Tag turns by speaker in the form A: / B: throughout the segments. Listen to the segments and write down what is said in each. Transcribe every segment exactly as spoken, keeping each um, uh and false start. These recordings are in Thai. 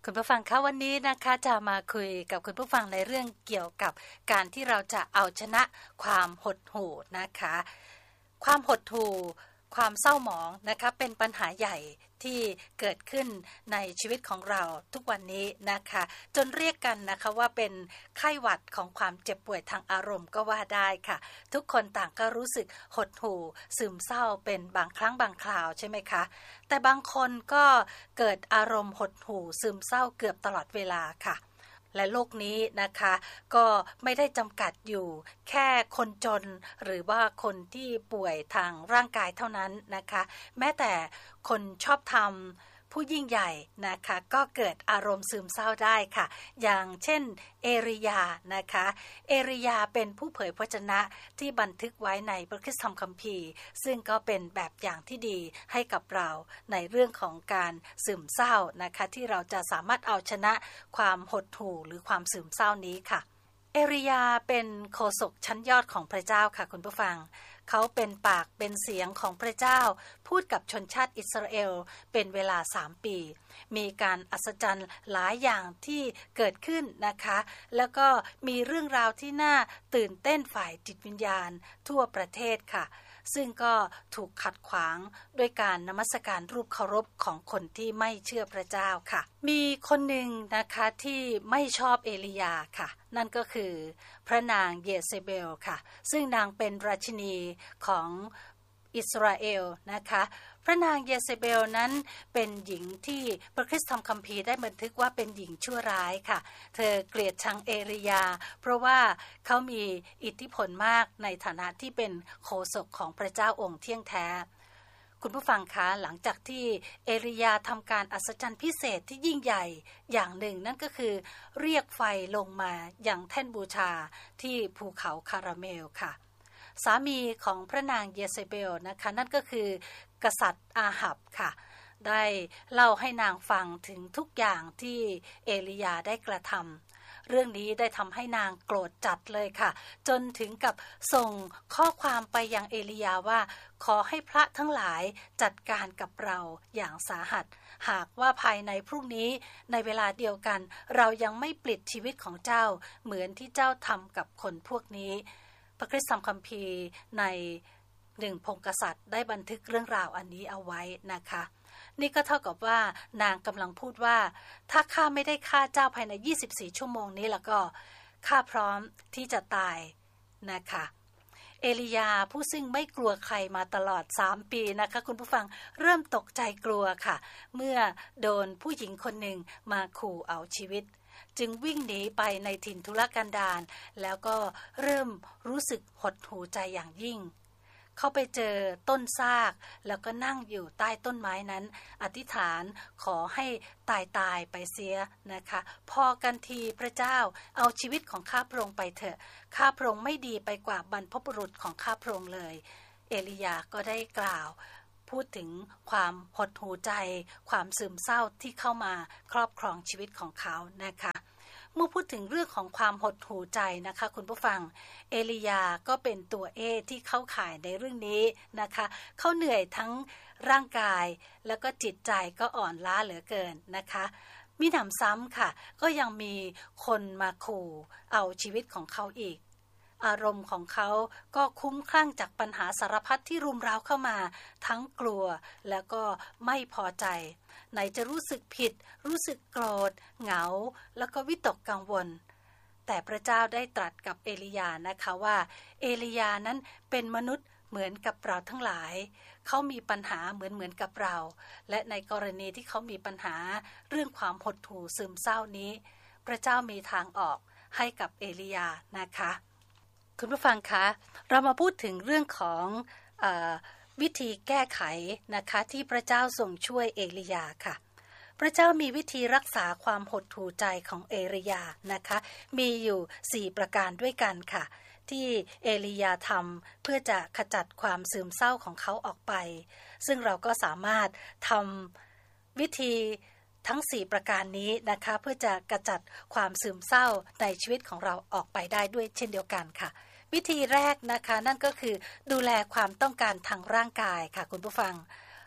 A: คุณผู้ฟังคะวันนี้นะคะจะมาคุยกับคุณผู้ฟังในเรื่องเกี่ยวกับการที่เราจะเอาชนะความหดหู่นะคะความหดหู่ความเศร้าหมองนะคะเป็นปัญหาใหญ่ที่เกิดขึ้นในชีวิตของเราทุกวันนี้นะคะจนเรียกกันนะคะว่าเป็นไข้หวัดของความเจ็บป่วยทางอารมณ์ก็ว่าได้ค่ะทุกคนต่างก็รู้สึกหดหู่ซึมเศร้าเป็นบางครั้งบางคราวใช่ไหมคะแต่บางคนก็เกิดอารมณ์หดหู่ซึมเศร้าเกือบตลอดเวลาค่ะและโลกนี้นะคะก็ไม่ได้จำกัดอยู่แค่คนจนหรือว่าคนที่ป่วยทางร่างกายเท่านั้นนะคะแม้แต่คนชอบทำผู้ยิ่งใหญ่นะคะก็เกิดอารมณ์ซึมเศร้าได้ค่ะอย่างเช่นเอริยานะคะเอริยาเป็นผู้เผยพระวจนะที่บันทึกไว้ในพระคริสตธรรมคัมภีร์ซึ่งก็เป็นแบบอย่างที่ดีให้กับเราในเรื่องของการซึมเศร้านะคะที่เราจะสามารถเอาชนะความหดหู่หรือความซึมเศร้านี้ค่ะเอริยาเป็นโฆษกชั้นยอดของพระเจ้าค่ะคุณผู้ฟังเขาเป็นปากเป็นเสียงของพระเจ้าพูดกับชนชาติอิสราเอลเป็นเวลาสามปีมีการอัศจรรย์หลายอย่างที่เกิดขึ้นนะคะแล้วก็มีเรื่องราวที่น่าตื่นเต้นฝ่ายจิตวิญญาณทั่วประเทศค่ะซึ่งก็ถูกขัดขวางด้วยการนมัสการรูปเคารพของคนที่ไม่เชื่อพระเจ้าค่ะมีคนหนึ่งนะคะที่ไม่ชอบเอลียาค่ะนั่นก็คือพระนางเยเซเบลค่ะซึ่งนางเป็นราชินีของอิสราเอลนะคะพระนางเยเซเบลนั้นเป็นหญิงที่พระคริสตธรรมคัมภีร์ได้บันทึกว่าเป็นหญิงชั่วร้ายค่ะเธอเกลียดชังเอลียาเพราะว่าเขามีอิทธิพลมากในฐานะที่เป็นโฆษกของพระเจ้าองค์เที่ยงแท้คุณผู้ฟังคะหลังจากที่เอลียาทำการอัศจรรย์พิเศษที่ยิ่งใหญ่อย่างหนึ่งนั่นก็คือเรียกไฟลงมาอย่างแท่นบูชาที่ภูเขาคาราเมลค่ะสามีของพระนางเยเซเบลนะคะนั่นก็คือกษัตริย์อาหับค่ะได้เล่าให้นางฟังถึงทุกอย่างที่เอลียาได้กระทำเรื่องนี้ได้ทำให้นางโกรธจัดเลยค่ะจนถึงกับส่งข้อความไปยังเอลียาว่าขอให้พระทั้งหลายจัดการกับเราอย่างสาหัสหากว่าภายในพรุ่งนี้ในเวลาเดียวกันเรายังไม่ปลิดชีวิตของเจ้าเหมือนที่เจ้าทำกับคนพวกนี้พระคริสตธรรมคัมภีร์ในหนึ่งพงศ์กษัตริย์ได้บันทึกเรื่องราวอันนี้เอาไว้นะคะนี่ก็เท่ากับว่านางกำลังพูดว่าถ้าข้าไม่ได้ฆ่าเจ้าภายในยี่สิบสี่ชั่วโมงนี้แล้วก็ข้าพร้อมที่จะตายนะคะเอลียาผู้ซึ่งไม่กลัวใครมาตลอดสามปีนะคะคุณผู้ฟังเริ่มตกใจกลัวค่ะเมื่อโดนผู้หญิงคนหนึ่งมาขู่เอาชีวิตจึงวิ่งหนีไปในถิ่นทุรกันดารแล้วก็เริ่มรู้สึกหดหู่ใจอย่างยิ่งเขาไปเจอต้นซากแล้วก็นั่งอยู่ใต้ต้นไม้นั้นอธิษฐานขอให้ตายตายไปเสียนะคะพอกันทีพระเจ้าเอาชีวิตของข้าพระองค์ไปเถอะข้าพระองค์ไม่ดีไปกว่าบรรพบุรุษของข้าพระองค์เลยเอลียาก็ได้กล่าวพูดถึงความหดหู่ใจความซึมเศร้าที่เข้ามาครอบครองชีวิตของเขานะคะเมื่อพูดถึงเรื่องของความหดหู่ใจนะคะคุณผู้ฟังเอลียาก็เป็นตัวเอที่เข้าข่ายในเรื่องนี้นะคะเขาเหนื่อยทั้งร่างกายแล้วก็จิตใจก็อ่อนล้าเหลือเกินนะคะมิหนำซ้ำค่ะก็ยังมีคนมาขู่เอาชีวิตของเขาอีกอารมณ์ของเขาก็คุ้มคลั่งจากปัญหาสารพัดที่รุมเร้าเข้ามาทั้งกลัวแล้วก็ไม่พอใจไหนจะรู้สึกผิดรู้สึกโกรธเหงาแล้วก็วิตกกังวลแต่พระเจ้าได้ตรัสกับเอลียานะคะว่าเอลียานั้นเป็นมนุษย์เหมือนกับเราทั้งหลายเขามีปัญหาเหมือนเหมือนกับเราและในกรณีที่เขามีปัญหาเรื่องความหดหู่ซึมเศร้านี้พระเจ้ามีทางออกให้กับเอลียานะคะคุณผู้ฟังคะเรามาพูดถึงเรื่องของเอ่อวิธีแก้ไขนะคะที่พระเจ้าทรงช่วยเอลียาค่ะพระเจ้ามีวิธีรักษาความหดหู่ใจของเอลียานะคะมีอยู่สี่ประการด้วยกันค่ะที่เอลียาทำเพื่อจะขจัดความซึมเศร้าของเขาออกไปซึ่งเราก็สามารถทำวิธีทั้งสี่ประการนี้นะคะเพื่อจะกระจัดความซึมเศร้าในชีวิตของเราออกไปได้ด้วยเช่นเดียวกันค่ะวิธีแรกนะคะนั่นก็คือดูแลความต้องการทางร่างกายค่ะคุณผู้ฟัง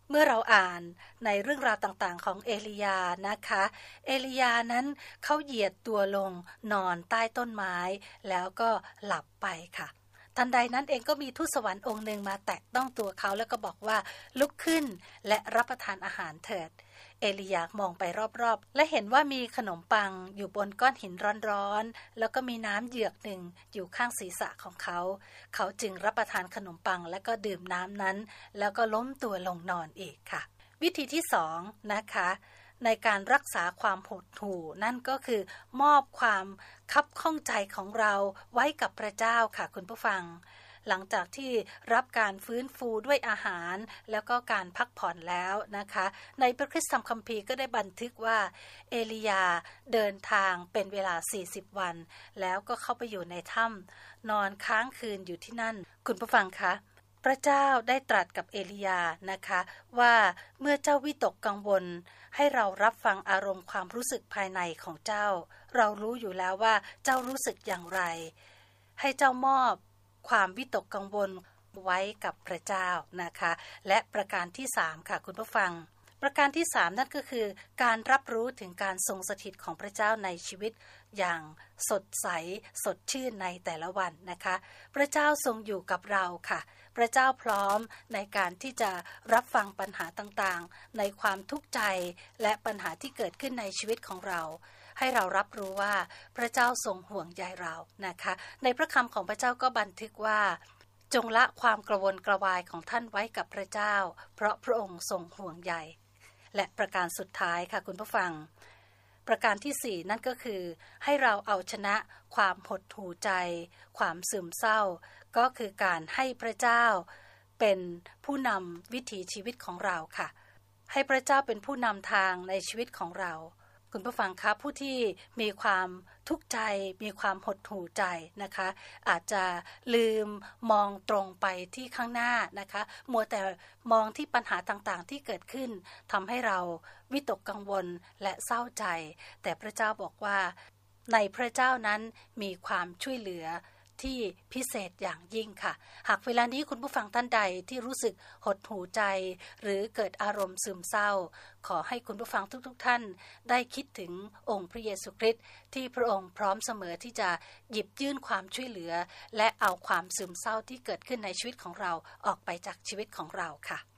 A: เมื่อเราอ่านในเรื่องราวต่างๆของเอลียานะคะเอลียานั้นเขาเหยียดตัวลงนอนใต้ต้นไม้แล้วก็หลับไปค่ะทันใดนั้นเองก็มีทูตสวรรค์องค์หนึ่งมาแตะต้องตัวเขาแล้วก็บอกว่าลุกขึ้นและรับประทานอาหารเถิดเอลียามองไปรอบๆและเห็นว่ามีขนมปังอยู่บนก้อนหินร้อนๆแล้วก็มีน้ำเหยือกหนึ่งอยู่ข้างศีรษะของเขาเขาจึงรับประทานขนมปังและก็ดื่มน้ำนั้นแล้วก็ล้มตัวลงนอนอีกค่ะวิธีที่สองนะคะในการรักษาความหดหู่นั่นก็คือมอบความคับข้องใจของเราไว้กับพระเจ้าค่ะคุณผู้ฟังหลังจากที่รับการฟื้นฟูด้วยอาหารแล้วก็การพักผ่อนแล้วนะคะในพระคริสตธรรมคัมภีร์ก็ได้บันทึกว่าเอลียาเดินทางเป็นเวลาสี่สิบวันแล้วก็เข้าไปอยู่ในถ้ำนอนค้างคืนอยู่ที่นั่นคุณผู้ฟังคะพระเจ้าได้ตรัสกับเอลียานะคะว่าเมื่อเจ้าวิตกกังวลให้เรารับฟังอารมณ์ความรู้สึกภายในของเจ้าเรารู้อยู่แล้วว่าเจ้ารู้สึกอย่างไรให้เจ้ามอบความวิตกกังวลไว้กับพระเจ้านะคะและประการที่สามค่ะคุณผู้ฟังประการที่สามนั่นก็คือการรับรู้ถึงการทรงสถิตของพระเจ้าในชีวิตอย่างสดใสสดชื่นในแต่ละวันนะคะพระเจ้าทรงอยู่กับเราค่ะพระเจ้าพร้อมในการที่จะรับฟังปัญหาต่างๆในความทุกข์ใจและปัญหาที่เกิดขึ้นในชีวิตของเราให้เรารับรู้ว่าพระเจ้าทรงห่วงใยเรานะคะในพระคำของพระเจ้าก็บันทึกว่าจงละความกระวนกระวายของท่านไว้กับพระเจ้าเพราะพระองค์ทรงห่วงใยและประการสุดท้ายค่ะคุณผู้ฟังประการที่สี่นั่นก็คือให้เราเอาชนะความหดหู่ใจความซึมเศร้าก็คือการให้พระเจ้าเป็นผู้นำวิถีชีวิตของเราค่ะให้พระเจ้าเป็นผู้นำทางในชีวิตของเราคุณผู้ฟังคะผู้ที่มีความทุกข์ใจมีความหดหู่ใจนะคะอาจจะลืมมองตรงไปที่ข้างหน้านะคะมัวแต่มองที่ปัญหาต่างๆที่เกิดขึ้นทำให้เราวิตกกังวลและเศร้าใจแต่พระเจ้าบอกว่าในพระเจ้านั้นมีความช่วยเหลือที่พิเศษอย่างยิ่งค่ะหากเวลานี้คุณผู้ฟังท่านใดที่รู้สึกหดหู่ใจหรือเกิดอารมณ์ซึมเศร้าขอให้คุณผู้ฟังทุกๆท่านได้คิดถึงองค์พระเยซูคริสต์ที่พระองค์พร้อมเสมอที่จะหยิบยื่นความช่วยเหลือและเอาความซึมเศร้าที่เกิดขึ้นในชีวิตของเราออกไปจากชีวิตของเราค่ะ